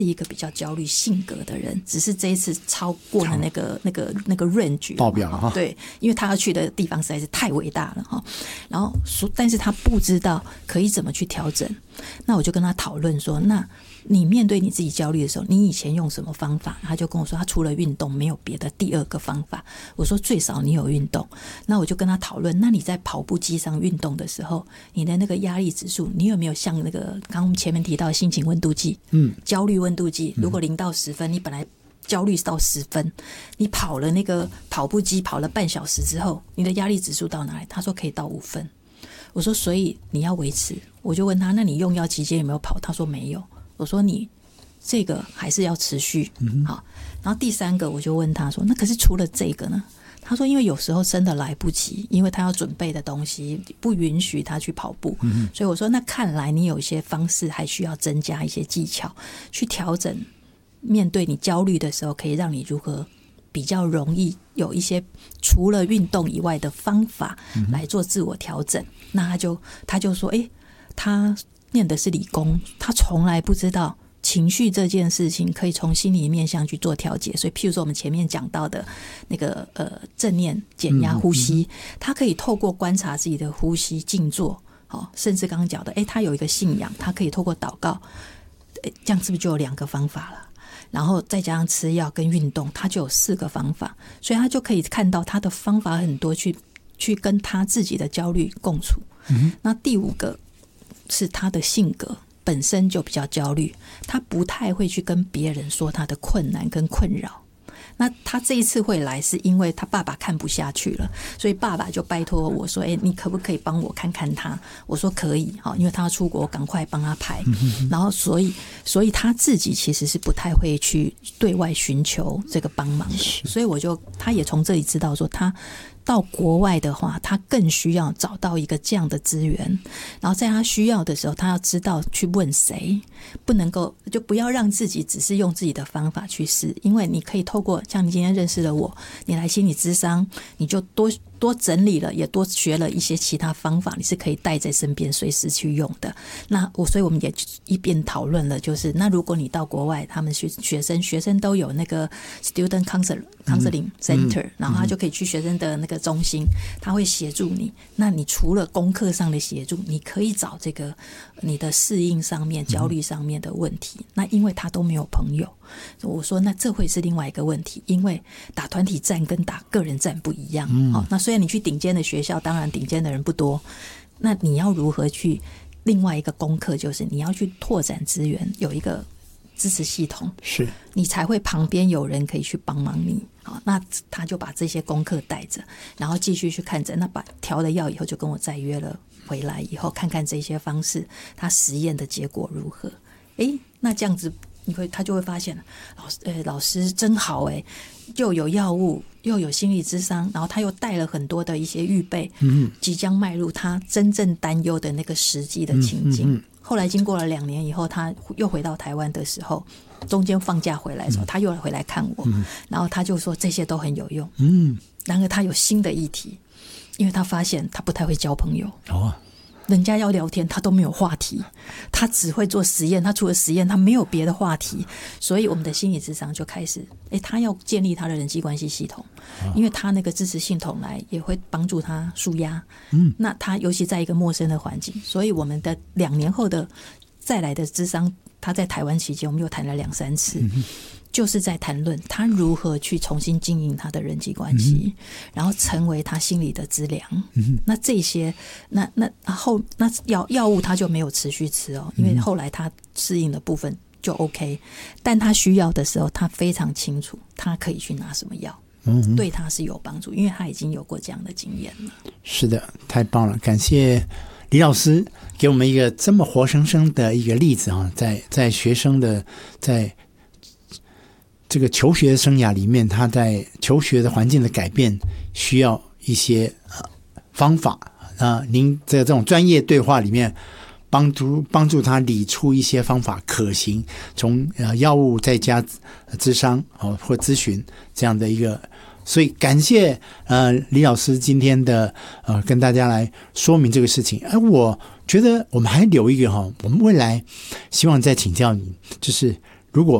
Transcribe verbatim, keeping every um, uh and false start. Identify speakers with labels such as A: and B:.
A: 是一个比较焦虑性格的人，只是这一次超过了那个那个那个 range
B: 爆表了哈。
A: 对，因为他要去的地方实在是太伟大了哈。然后，但是他不知道可以怎么去调整。那我就跟他讨论说，那你面对你自己焦虑的时候，你以前用什么方法？他就跟我说，他除了运动没有别的第二个方法。我说最少你有运动。那我就跟他讨论，那你在跑步机上运动的时候，你的那个压力指数，你有没有像那个刚刚我们前面提到的心情温度计，嗯，焦虑温度计，如果零到十分，你本来焦虑到十分，你跑了那个跑步机跑了半小时之后，你的压力指数到哪里？他说可以到五分。我说所以你要维持。我就问他，那你用药期间有没有跑？他说没有。我说你这个还是要持续。好，然后第三个我就问他说，那可是除了这个呢？他说因为有时候真的来不及，因为他要准备的东西不允许他去跑步，嗯、所以我说那看来你有一些方式还需要增加一些技巧去调整，面对你焦虑的时候可以让你如何比较容易有一些除了运动以外的方法来做自我调整。嗯、那他就他就说诶，他念的是理工，他从来不知道情绪这件事情可以从心理面向去做调节。所以譬如说我们前面讲到的那个呃正念减压呼吸，他可以透过观察自己的呼吸静坐，哦，甚至刚刚讲的诶，他有一个信仰，他可以透过祷告，诶，这样是不是就有两个方法了？然后再加上吃药跟运动，他就有四个方法。所以他就可以看到他的方法很多，去去跟他自己的焦虑共处。嗯、那第五个是他的性格本身就比较焦虑，他不太会去跟别人说他的困难跟困扰。那他这一次会来是因为他爸爸看不下去了，所以爸爸就拜托我说，欸，你可不可以帮我看看他？我说可以，因为他要出国，赶快帮他排。然后所以所以他自己其实是不太会去对外寻求这个帮忙的，所以我就他也从这里知道说，他到国外的话，他更需要找到一个这样的资源，然后在他需要的时候，他要知道去问谁，不能够就不要让自己只是用自己的方法去试。因为你可以透过像你今天认识了我，你来心理咨商，你就多多整理了，也多学了一些其他方法，你是可以带在身边随时去用的。那我所以我们也一边讨论了，就是那如果你到国外，他们学学生学生都有那个 student counseling center，嗯、然后他就可以去学生的那个中心，他会协助你。那你除了功课上的协助，你可以找这个你的适应上面、焦虑上面的问题。那因为他都没有朋友，我说那这会是另外一个问题，因为打团体战跟打个人战不一样。嗯哦、那虽然你去顶尖的学校，当然顶尖的人不多，那你要如何去？另外一个功课就是你要去拓展资源，有一个支持系统，是你才会旁边有人可以去帮忙你。好，那他就把这些功课带着，然后继续去看诊。那把调了药以后，就跟我再约了回来以后，看看这些方式他实验的结果如何。诶，那这样子你会他就会发现，老师，呃，老师真好诶，又有药物，又有心理咨商，然后他又带了很多的一些预备，嗯，即将迈入他真正担忧的那个实际的情境。嗯嗯嗯，后来经过了两年以后，他又回到台湾的时候，中间放假回来的时候，他又回来看我，嗯、然后他就说这些都很有用。嗯，然而他有新的议题，因为他发现他不太会交朋友。哦。人家要聊天他都没有话题，他只会做实验，他除了实验他没有别的话题。所以我们的心理咨商就开始，诶，他要建立他的人际关系系统，因为他那个支持系统来也会帮助他抒压。嗯，那他尤其在一个陌生的环境，所以我们的两年后的再来的咨商，他在台湾期间我们又谈了两三次。嗯，就是在谈论他如何去重新经营他的人际关系，嗯、然后成为他心理的资粮。嗯、那这些，那那后那药药物他就没有持续吃哦，因为后来他适应的部分就 OK， 但他需要的时候，他非常清楚他可以去拿什么药，嗯、对他是有帮助，因为他已经有过这样的经验了。
B: 是的，太棒了，感谢李老师给我们一个这么活生生的一个例子啊，在在学生的在。这个求学生涯里面，他在求学的环境的改变需要一些、呃、方法啊。您在这种专业对话里面帮助帮助他理出一些方法可行，从呃药物再加咨商、哦、或咨询这样的一个。所以感谢呃李老师今天的呃跟大家来说明这个事情。而我觉得我们还留一个哈，我们未来希望再请教你，就是如果